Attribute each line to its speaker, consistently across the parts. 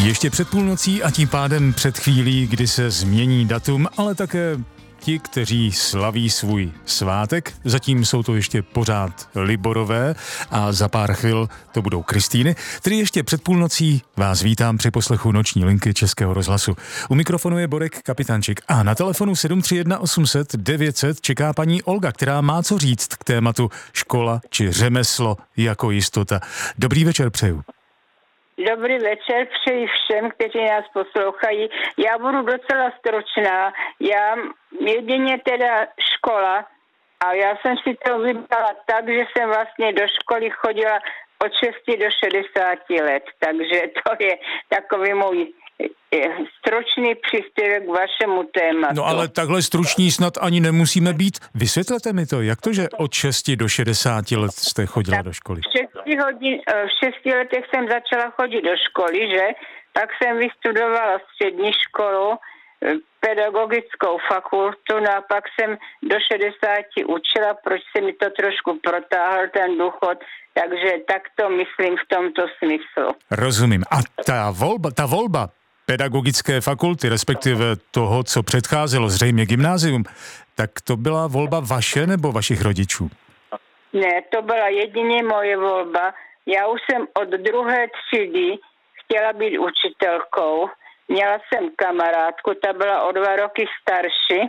Speaker 1: Ještě před půlnocí a tím pádem před chvílí, kdy se změní datum, ale také ti, kteří slaví svůj svátek. Zatím jsou to ještě pořád Liborové a za pár chvil to budou Kristýny. Tedy ještě před půlnocí vás vítám při poslechu Noční linky Českého rozhlasu. U mikrofonu je Borek Kapitančík a na telefonu 731 800 900 čeká paní Olga, která má co říct k tématu škola či řemeslo jako jistota. Dobrý večer přeju.
Speaker 2: Dobrý večer přeji všem, kteří nás poslouchají. Já budu docela stručná. Já jedině teda škola a já jsem si to vybrala tak, že jsem vlastně do školy chodila od 6 do 60 let. Takže to je takový můj stručný příspěvek k vašemu tématu.
Speaker 1: No ale takhle struční snad ani nemusíme být. Vysvětlete mi to, jak to, že od 6 do 60 let jste chodila do školy?
Speaker 2: V 6 letech jsem začala chodit do školy, že? Tak jsem vystudovala střední školu, pedagogickou fakultu, no a pak jsem do 60 učila, proč se mi to trošku protáhl ten důchod, takže tak to myslím v tomto smyslu.
Speaker 1: Rozumím. A ta volba pedagogické fakulty, respektive toho, co předcházelo, zřejmě gymnázium, tak to byla volba vaše nebo vašich rodičů?
Speaker 2: Ne, to byla jedině moje volba. Já už jsem od 2. třídy chtěla být učitelkou. Měla jsem kamarádku, ta byla o 2 roky starší,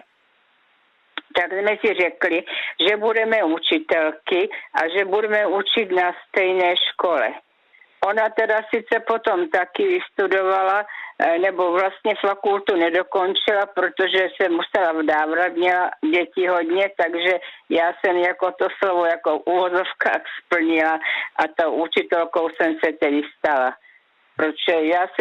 Speaker 2: tak jsme si řekli, že budeme učitelky a že budeme učit na stejné škole. Ona teda sice potom taky vystudovala, nebo vlastně fakultu nedokončila, protože se musela vdávat, měla děti hodně, takže já jsem jako to slovo jako v uvozovkách splnila a tou učitelkou jsem se tedy stala. Protože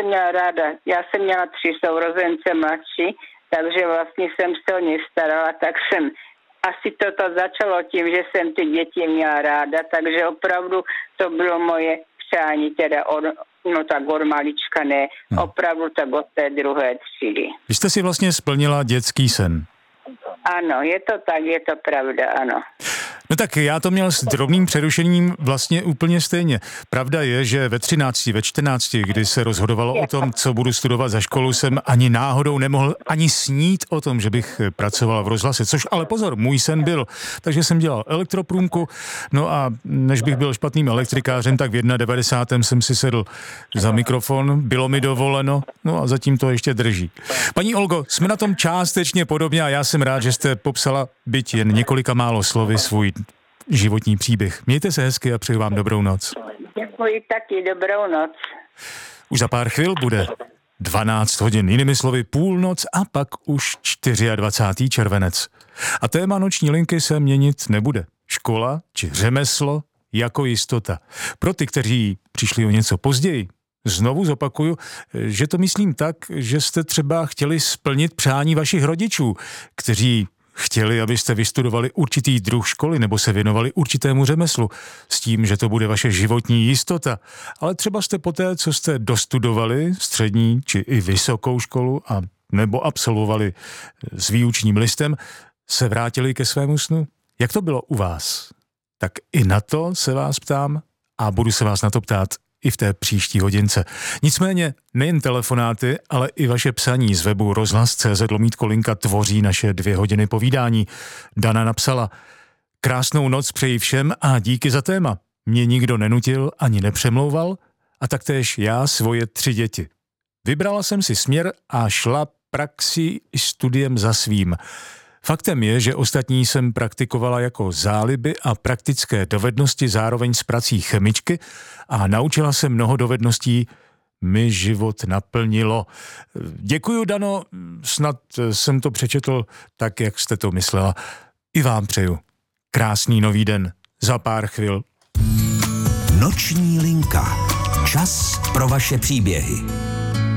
Speaker 2: já jsem měla 3 sourozence mladší, takže vlastně jsem se o ně starala, tak jsem asi toto začalo tím, že jsem ty děti měla ráda, takže opravdu to bylo moje přání, teda od malička ne, opravdu tak od té 2. třídy.
Speaker 1: Vy jste si vlastně splnila dětský sen.
Speaker 2: Ano, je to tak, je to pravda, ano.
Speaker 1: No tak já to měl s drobným přerušením vlastně úplně stejně. Pravda je, že ve 13, ve 14, kdy se rozhodovalo o tom, co budu studovat za školu, jsem ani náhodou nemohl ani snít o tom, že bych pracoval v rozhlase, což ale pozor, můj sen byl. Takže jsem dělal elektroprůmku, no a než bych byl špatným elektrikářem, tak v 91. jsem si sedl za mikrofon, bylo mi dovoleno, no a zatím to ještě drží. Paní Olgo, jsme na tom částečně podobně a já jsem rád, že jste popsala, byť jen několika málo slovy, svůj životní příběh. Mějte se hezky a přeju vám dobrou noc.
Speaker 2: Děkuji taky, dobrou noc.
Speaker 1: Už za pár chvil bude 12 hodin, jinými slovy půlnoc a pak už 24. červenec. A téma Noční linky se měnit nebude. Škola či řemeslo jako jistota. Pro ty, kteří přišli o něco později, znovu zopakuju, že to myslím tak, že jste třeba chtěli splnit přání vašich rodičů, kteří chtěli, abyste vystudovali určitý druh školy nebo se věnovali určitému řemeslu s tím, že to bude vaše životní jistota. Ale třeba jste poté, co jste dostudovali střední či i vysokou školu a nebo absolvovali s výučním listem, se vrátili ke svému snu. Jak to bylo u vás? Tak i na to se vás ptám a budu se vás na to ptát i v té příští hodince. Nicméně nejen telefonáty, ale i vaše psaní z webu rozhlas.cz/linka tvoří naše 2 hodiny povídání. Dana napsala: krásnou noc přeji všem a díky za téma. Mě nikdo nenutil ani nepřemlouval a taktéž já svoje 3 děti. Vybrala jsem si směr a šla praxi i studiem za svým. Faktem je, že ostatní jsem praktikovala jako záliby a praktické dovednosti zároveň s prací chemičky a naučila se mnoho dovedností, mi život naplnilo. Děkuju, Dano, snad jsem to přečetl tak, jak jste to myslela. I vám přeju krásný nový den za pár chvil.
Speaker 3: Noční linka. Čas pro vaše příběhy.